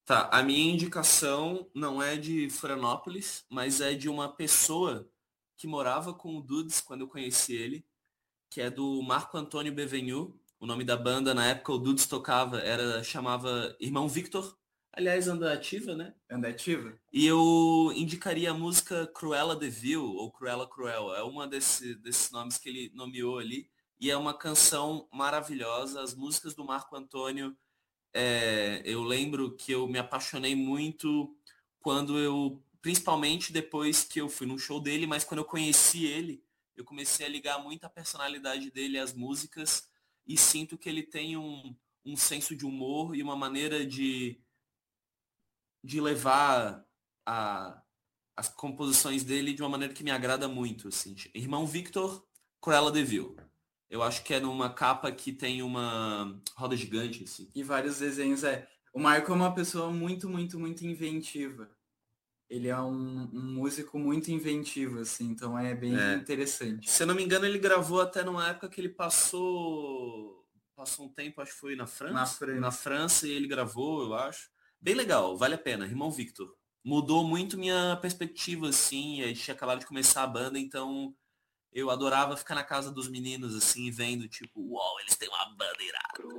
Tá, a minha indicação não é de Florianópolis, mas é de uma pessoa que morava com o Dudes quando eu conheci ele, que é do Marco Antônio Bevenhu. O nome da banda na época o Dudes tocava chamava Irmão Victor. Aliás, anda ativa, né? Anda ativa? E eu indicaria a música Cruella de Vil, ou Cruella Cruel. É uma desses nomes que ele nomeou ali. E é uma canção maravilhosa. As músicas do Marco Antônio, eu lembro que eu me apaixonei muito principalmente depois que eu fui num show dele, mas quando eu conheci ele, eu comecei a ligar muito a personalidade dele às músicas e sinto que ele tem um senso de humor e uma maneira de levar a, as composições dele de uma maneira que me agrada muito, assim. Irmão Victor, Cruella de Vil. Eu acho que é numa capa que tem uma roda gigante, assim. E vários desenhos, é. O Marco é uma pessoa muito, muito, muito inventiva. Ele é um músico muito inventivo, assim, então é bem É. interessante. Se eu não me engano, ele gravou até numa época que ele passou um tempo, acho que foi na Na França, França. e ele gravou, eu acho. Bem legal, vale a pena, Irmão Victor. Mudou muito minha perspectiva, assim, a gente tinha acabado de começar a banda, então eu adorava ficar na casa dos meninos, assim, vendo, tipo, uau, eles têm uma banda irada.